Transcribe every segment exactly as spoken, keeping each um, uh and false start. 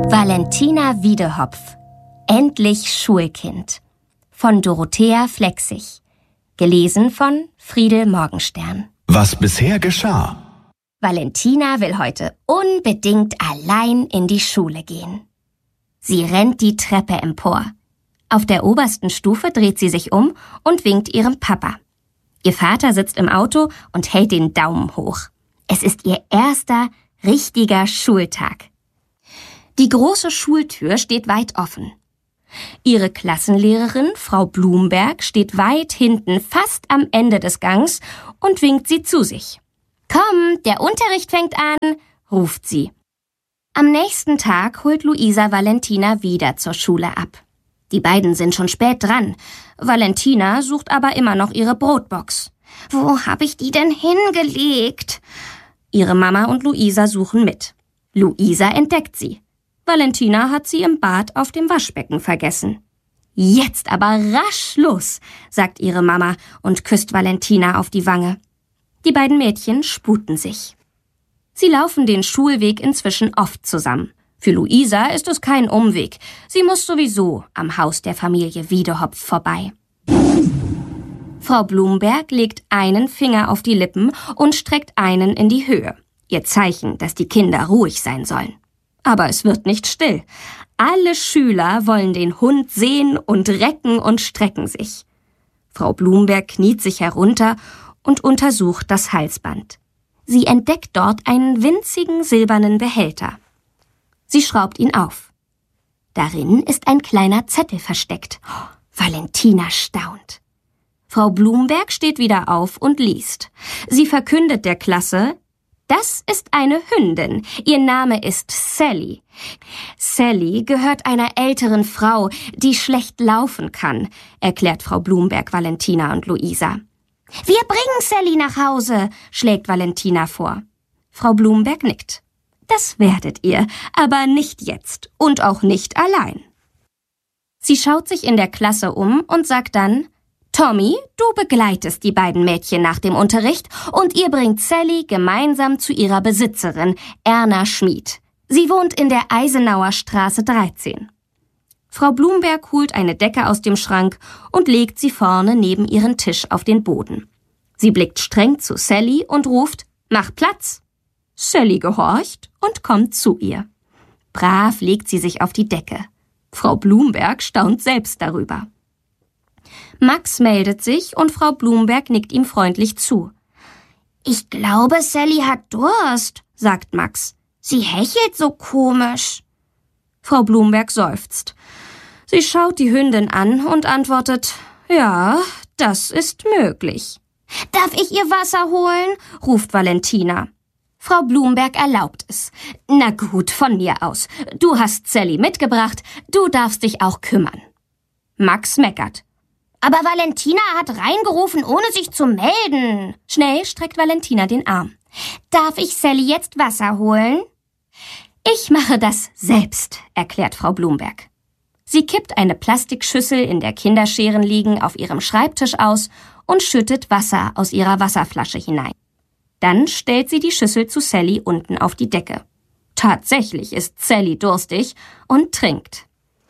Valentina Wiedehopf. Endlich Schulkind. Von Dorothea Flechsig. Gelesen von Friedel Morgenstern. Was bisher geschah. Valentina will heute unbedingt allein in die Schule gehen. Sie rennt die Treppe empor. Auf der obersten Stufe dreht sie sich um und winkt ihrem Papa. Ihr Vater sitzt im Auto und hält den Daumen hoch. Es ist ihr erster richtiger Schultag. Die große Schultür steht weit offen. Ihre Klassenlehrerin, Frau Blumberg, steht weit hinten, fast am Ende des Gangs und winkt sie zu sich. »Komm, der Unterricht fängt an«, ruft sie. Am nächsten Tag holt Luisa Valentina wieder zur Schule ab. Die beiden sind schon spät dran. Valentina sucht aber immer noch ihre Brotbox. »Wo habe ich die denn hingelegt?« Ihre Mama und Luisa suchen mit. Luisa entdeckt sie. Valentina hat sie im Bad auf dem Waschbecken vergessen. »Jetzt aber rasch los«, sagt ihre Mama und küsst Valentina auf die Wange. Die beiden Mädchen sputen sich. Sie laufen den Schulweg inzwischen oft zusammen. Für Luisa ist es kein Umweg. Sie muss sowieso am Haus der Familie Wiedehopf vorbei. Frau Blumberg legt einen Finger auf die Lippen und streckt einen in die Höhe. Ihr Zeichen, dass die Kinder ruhig sein sollen. Aber es wird nicht still. Alle Schüler wollen den Hund sehen und recken und strecken sich. Frau Blumberg kniet sich herunter und untersucht das Halsband. Sie entdeckt dort einen winzigen silbernen Behälter. Sie schraubt ihn auf. Darin ist ein kleiner Zettel versteckt. Oh, Valentina staunt. Frau Blumberg steht wieder auf und liest. Sie verkündet der Klasse: Das ist eine Hündin. Ihr Name ist Sally. Sally gehört einer älteren Frau, die schlecht laufen kann, erklärt Frau Blumberg Valentina und Luisa. Wir bringen Sally nach Hause, schlägt Valentina vor. Frau Blumberg nickt. Das werdet ihr, aber nicht jetzt und auch nicht allein. Sie schaut sich in der Klasse um und sagt dann: Tommy, du begleitest die beiden Mädchen nach dem Unterricht und ihr bringt Sally gemeinsam zu ihrer Besitzerin, Erna Schmid. Sie wohnt in der Eisenauer Straße dreizehn. Frau Blumberg holt eine Decke aus dem Schrank und legt sie vorne neben ihren Tisch auf den Boden. Sie blickt streng zu Sally und ruft: Mach Platz! Sally gehorcht und kommt zu ihr. Brav legt sie sich auf die Decke. Frau Blumberg staunt selbst darüber. Max meldet sich und Frau Blumberg nickt ihm freundlich zu. »Ich glaube, Sally hat Durst«, sagt Max. »Sie hechelt so komisch.« Frau Blumberg seufzt. Sie schaut die Hündin an und antwortet: »Ja, das ist möglich.« »Darf ich ihr Wasser holen?« ruft Valentina. Frau Blumberg erlaubt es. »Na gut, von mir aus. Du hast Sally mitgebracht, du darfst dich auch kümmern.« Max meckert. »Aber Valentina hat reingerufen, ohne sich zu melden.« Schnell streckt Valentina den Arm. »Darf ich Sally jetzt Wasser holen?« »Ich mache das selbst«, erklärt Frau Blumberg. Sie kippt eine Plastikschüssel, in der Kinderscheren liegen, auf ihrem Schreibtisch aus und schüttet Wasser aus ihrer Wasserflasche hinein. Dann stellt sie die Schüssel zu Sally unten auf die Decke. Tatsächlich ist Sally durstig und trinkt.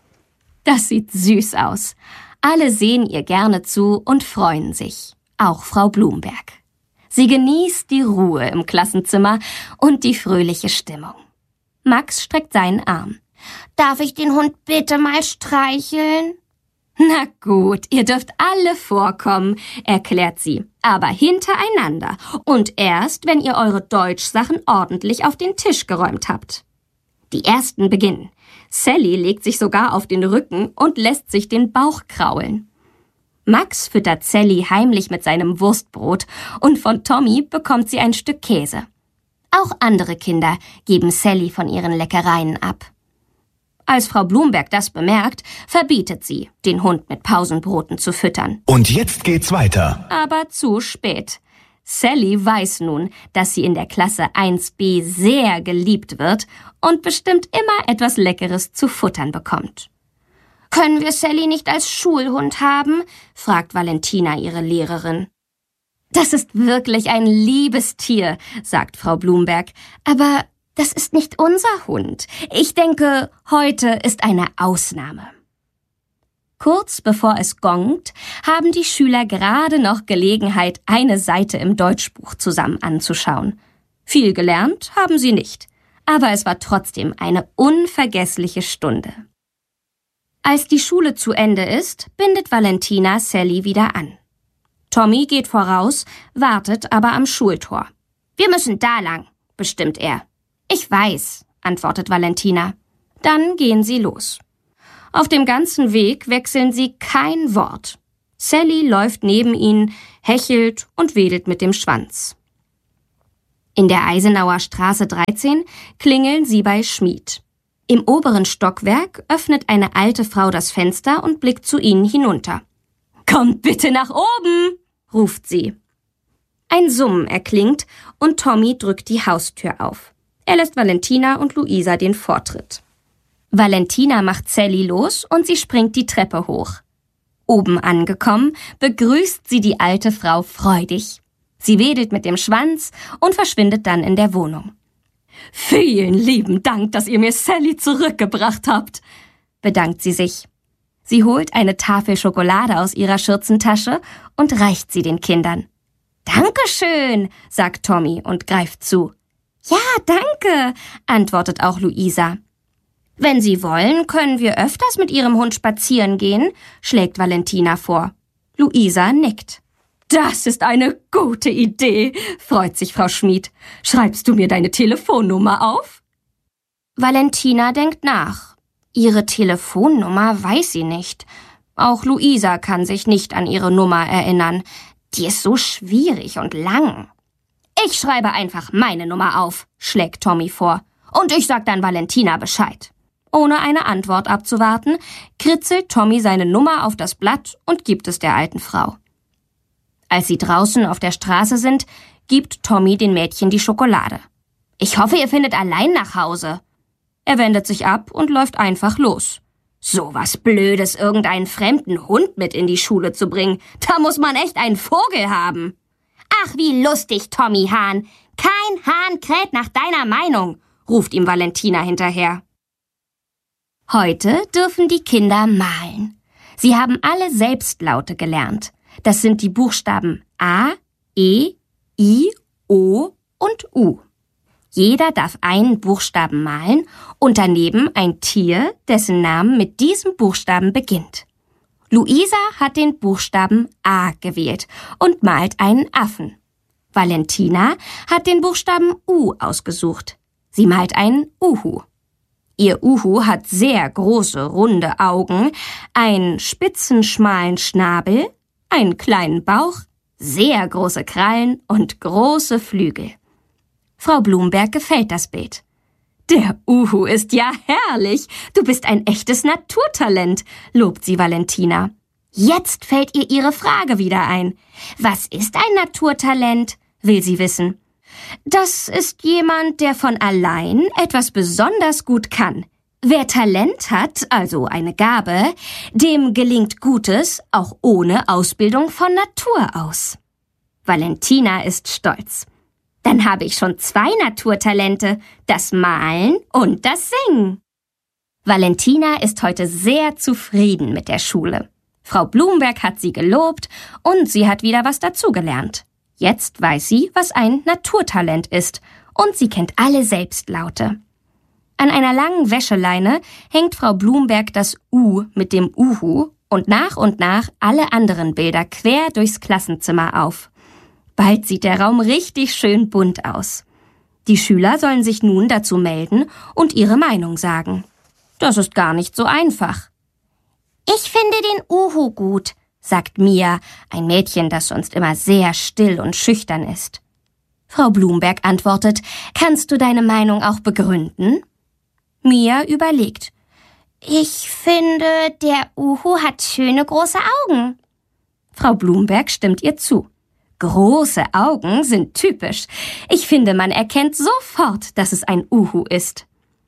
Das sieht süß aus. Alle sehen ihr gerne zu und freuen sich. Auch Frau Blumberg. Sie genießt die Ruhe im Klassenzimmer und die fröhliche Stimmung. Max streckt seinen Arm. »Darf ich den Hund bitte mal streicheln?« »Na gut, ihr dürft alle vorkommen«, erklärt sie, »aber hintereinander und erst, wenn ihr eure Deutschsachen ordentlich auf den Tisch geräumt habt.« Die ersten beginnen. Sally legt sich sogar auf den Rücken und lässt sich den Bauch kraulen. Max füttert Sally heimlich mit seinem Wurstbrot und von Tommy bekommt sie ein Stück Käse. Auch andere Kinder geben Sally von ihren Leckereien ab. Als Frau Blumberg das bemerkt, verbietet sie, den Hund mit Pausenbroten zu füttern. Und jetzt geht's weiter. Aber zu spät. Sally weiß nun, dass sie in der Klasse eins b sehr geliebt wird und bestimmt immer etwas Leckeres zu futtern bekommt. »Können wir Sally nicht als Schulhund haben?« fragt Valentina ihre Lehrerin. »Das ist wirklich ein liebes Tier«, sagt Frau Blumberg, »aber das ist nicht unser Hund. Ich denke, heute ist eine Ausnahme. Kurz bevor es gongt, haben die Schüler gerade noch Gelegenheit, eine Seite im Deutschbuch zusammen anzuschauen. Viel gelernt haben sie nicht, aber es war trotzdem eine unvergessliche Stunde. Als die Schule zu Ende ist, bindet Valentina Sally wieder an. Tommy geht voraus, wartet aber am Schultor. »Wir müssen da lang«, bestimmt er. »Ich weiß«, antwortet Valentina. Dann gehen sie los. Auf dem ganzen Weg wechseln sie kein Wort. Sally läuft neben ihnen, hechelt und wedelt mit dem Schwanz. In der Eisenauer Straße dreizehn klingeln sie bei Schmid. Im oberen Stockwerk öffnet eine alte Frau das Fenster und blickt zu ihnen hinunter. »Kommt bitte nach oben«, ruft sie. Ein Summen erklingt und Tommy drückt die Haustür auf. Er lässt Valentina und Luisa den Vortritt. Valentina macht Sally los und sie springt die Treppe hoch. Oben angekommen, begrüßt sie die alte Frau freudig. Sie wedelt mit dem Schwanz und verschwindet dann in der Wohnung. »Vielen lieben Dank, dass ihr mir Sally zurückgebracht habt«, bedankt sie sich. Sie holt eine Tafel Schokolade aus ihrer Schürzentasche und reicht sie den Kindern. »Dankeschön«, sagt Tommy und greift zu. »Ja, danke«, antwortet auch Luisa. »Wenn Sie wollen, können wir öfters mit Ihrem Hund spazieren gehen«, schlägt Valentina vor. Luisa nickt. »Das ist eine gute Idee«, freut sich Frau Schmid. »Schreibst du mir deine Telefonnummer auf?« Valentina denkt nach. Ihre Telefonnummer weiß sie nicht. Auch Luisa kann sich nicht an ihre Nummer erinnern. Die ist so schwierig und lang. »Ich schreibe einfach meine Nummer auf«, schlägt Tommy vor. »Und ich sag dann Valentina Bescheid.« Ohne eine Antwort abzuwarten, kritzelt Tommy seine Nummer auf das Blatt und gibt es der alten Frau. Als sie draußen auf der Straße sind, gibt Tommy den Mädchen die Schokolade. »Ich hoffe, ihr findet allein nach Hause.« Er wendet sich ab und läuft einfach los. So was Blödes, irgendeinen fremden Hund mit in die Schule zu bringen. Da muss man echt einen Vogel haben. »Ach, wie lustig, Tommy Hahn. Kein Hahn kräht nach deiner Meinung«, ruft ihm Valentina hinterher. Heute dürfen die Kinder malen. Sie haben alle Selbstlaute gelernt. Das sind die Buchstaben A, E, I, O und U. Jeder darf einen Buchstaben malen und daneben ein Tier, dessen Name mit diesem Buchstaben beginnt. Luisa hat den Buchstaben A gewählt und malt einen Affen. Valentina hat den Buchstaben U ausgesucht. Sie malt einen Uhu. Ihr Uhu hat sehr große, runde Augen, einen spitzen, schmalen Schnabel, einen kleinen Bauch, sehr große Krallen und große Flügel. Frau Blumberg gefällt das Bild. »Der Uhu ist ja herrlich. Du bist ein echtes Naturtalent«, lobt sie Valentina. Jetzt fällt ihr ihre Frage wieder ein. Was ist ein Naturtalent? Will sie wissen. Das ist jemand, der von allein etwas besonders gut kann. Wer Talent hat, also eine Gabe, dem gelingt Gutes auch ohne Ausbildung von Natur aus. Valentina ist stolz. Dann habe ich schon zwei Naturtalente, das Malen und das Singen. Valentina ist heute sehr zufrieden mit der Schule. Frau Blumberg hat sie gelobt und sie hat wieder was dazugelernt. Jetzt weiß sie, was ein Naturtalent ist und sie kennt alle Selbstlaute. An einer langen Wäscheleine hängt Frau Blumberg das U mit dem Uhu und nach und nach alle anderen Bilder quer durchs Klassenzimmer auf. Bald sieht der Raum richtig schön bunt aus. Die Schüler sollen sich nun dazu melden und ihre Meinung sagen. Das ist gar nicht so einfach. »Ich finde den Uhu gut«, sagt Mia, ein Mädchen, das sonst immer sehr still und schüchtern ist. Frau Blumberg antwortet, »Kannst du deine Meinung auch begründen?« Mia überlegt. »Ich finde, der Uhu hat schöne große Augen.« Frau Blumberg stimmt ihr zu. Große Augen sind typisch. Ich finde, man erkennt sofort, dass es ein Uhu ist.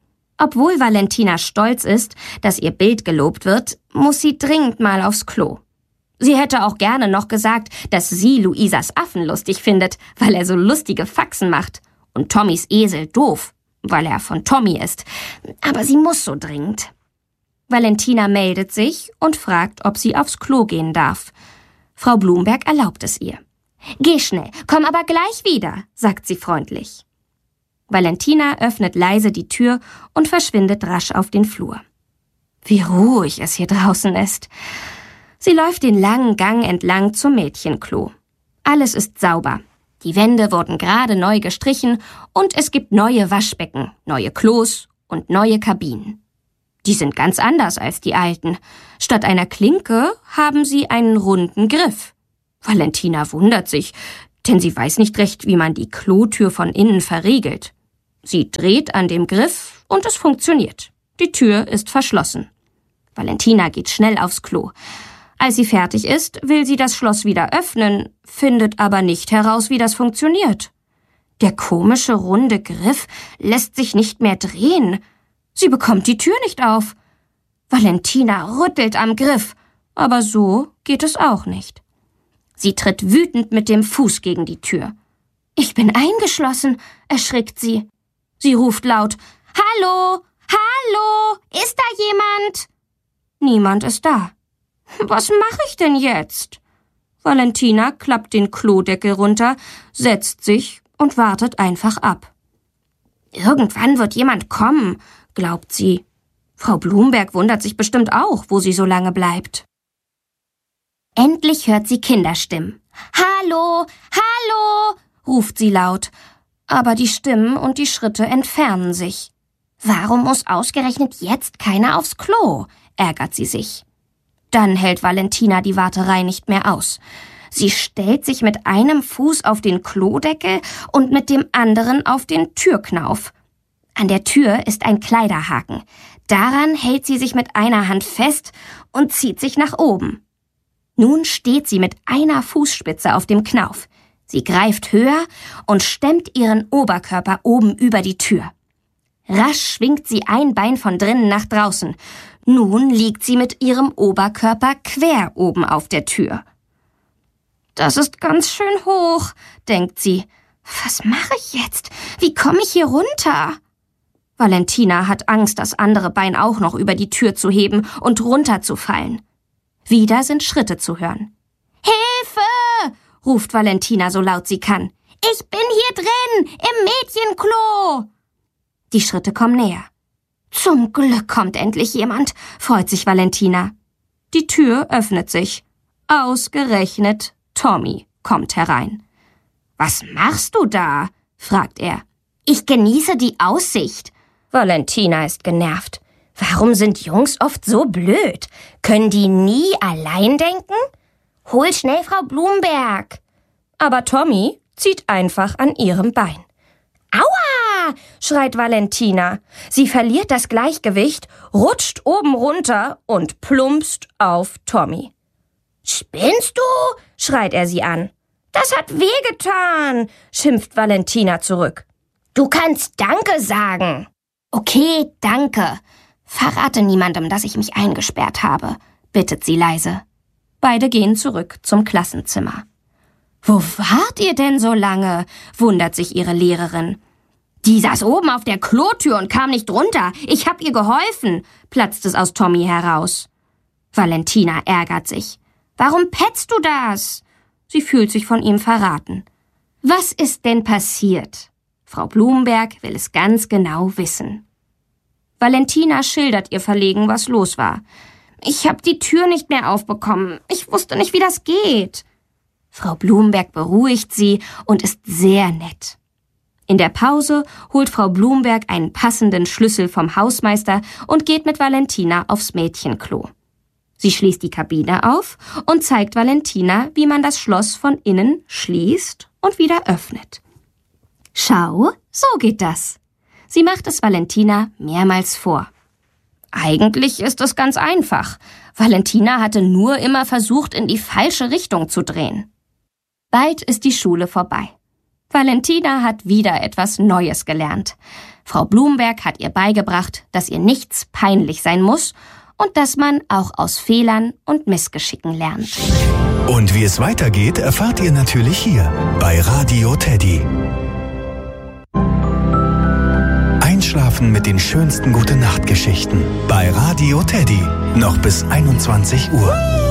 Obwohl Valentina stolz ist, dass ihr Bild gelobt wird, muss sie dringend mal aufs Klo. Sie hätte auch gerne noch gesagt, dass sie Luisas Affen lustig findet, weil er so lustige Faxen macht. Und Tommys Esel doof. weil er von Tommy ist. Aber sie muss so dringend. Valentina meldet sich und fragt, ob sie aufs Klo gehen darf. Frau Blumberg erlaubt es ihr. »Geh schnell, komm aber gleich wieder«, sagt sie freundlich. Valentina öffnet leise die Tür und verschwindet rasch auf den Flur. Wie ruhig es hier draußen ist. Sie läuft den langen Gang entlang zum Mädchenklo. Alles ist sauber. Die Wände wurden gerade neu gestrichen und es gibt neue Waschbecken, neue Klos und neue Kabinen. Die sind ganz anders als die alten. Statt einer Klinke haben sie einen runden Griff. Valentina wundert sich, denn sie weiß nicht recht, wie man die Klotür von innen verriegelt. Sie dreht an dem Griff und es funktioniert. Die Tür ist verschlossen. Valentina geht schnell aufs Klo. Als sie fertig ist, will sie das Schloss wieder öffnen, findet aber nicht heraus, wie das funktioniert. Der komische runde Griff lässt sich nicht mehr drehen. Sie bekommt die Tür nicht auf. Valentina rüttelt am Griff, aber so geht es auch nicht. Sie tritt wütend mit dem Fuß gegen die Tür. »Ich bin eingeschlossen«, erschrickt sie. Sie ruft laut, »Hallo, hallo, ist da jemand?« Niemand ist da. Was mache ich denn jetzt? Valentina klappt den Klodeckel runter, setzt sich und wartet einfach ab. Irgendwann wird jemand kommen, glaubt sie. Frau Blumberg wundert sich bestimmt auch, wo sie so lange bleibt. Endlich hört sie Kinderstimmen. »Hallo, hallo«, ruft sie laut. Aber die Stimmen und die Schritte entfernen sich. Warum muss ausgerechnet jetzt keiner aufs Klo? Ärgert sie sich. Dann hält Valentina die Warterei nicht mehr aus. Sie stellt sich mit einem Fuß auf den Klodeckel und mit dem anderen auf den Türknauf. An der Tür ist ein Kleiderhaken. Daran hält sie sich mit einer Hand fest und zieht sich nach oben. Nun steht sie mit einer Fußspitze auf dem Knauf. Sie greift höher und stemmt ihren Oberkörper oben über die Tür. Rasch schwingt sie ein Bein von drinnen nach draußen. Nun liegt sie mit ihrem Oberkörper quer oben auf der Tür. Das ist ganz schön hoch, denkt sie. Was mache ich jetzt? Wie komme ich hier runter? Valentina hat Angst, das andere Bein auch noch über die Tür zu heben und runterzufallen. Wieder sind Schritte zu hören. »Hilfe!« ruft Valentina so laut sie kann. »Ich bin hier drin, im Mädchenklo!« Die Schritte kommen näher. »Zum Glück kommt endlich jemand«, freut sich Valentina. Die Tür öffnet sich. Ausgerechnet Tommy kommt herein. »Was machst du da?« fragt er. »Ich genieße die Aussicht.« Valentina ist genervt. Warum sind Jungs oft so blöd? Können die nie allein denken? Hol schnell Frau Blumberg. Aber Tommy zieht einfach an ihrem Bein. Aua! Schreit Valentina. Sie verliert das Gleichgewicht, rutscht oben runter und plumpst auf Tommy. Spinnst du? Schreit er sie an. Das hat wehgetan, schimpft Valentina zurück. Du kannst Danke sagen. Okay, danke. Verrate niemandem, dass ich mich eingesperrt habe, bittet sie leise. Beide gehen zurück zum Klassenzimmer. Wo wart ihr denn so lange? Wundert sich ihre Lehrerin. Die saß oben auf der Klotür und kam nicht runter. Ich hab ihr geholfen, platzt es aus Tommy heraus. Valentina ärgert sich. Warum petzt du das? Sie fühlt sich von ihm verraten. Was ist denn passiert? Frau Blumberg will es ganz genau wissen. Valentina schildert ihr verlegen, was los war. Ich hab die Tür nicht mehr aufbekommen. Ich wusste nicht, wie das geht. Frau Blumberg beruhigt sie und ist sehr nett. In der Pause holt Frau Blumberg einen passenden Schlüssel vom Hausmeister und geht mit Valentina aufs Mädchenklo. Sie schließt die Kabine auf und zeigt Valentina, wie man das Schloss von innen schließt und wieder öffnet. Schau, so geht das. Sie macht es Valentina mehrmals vor. Eigentlich ist es ganz einfach. Valentina hatte nur immer versucht, in die falsche Richtung zu drehen. Bald ist die Schule vorbei. Valentina hat wieder etwas Neues gelernt. Frau Blumberg hat ihr beigebracht, dass ihr nichts peinlich sein muss und dass man auch aus Fehlern und Missgeschicken lernt. Und wie es weitergeht, erfahrt ihr natürlich hier bei Radio Teddy. Einschlafen mit den schönsten Gute-Nacht-Geschichten bei Radio Teddy. Noch bis einundzwanzig Uhr.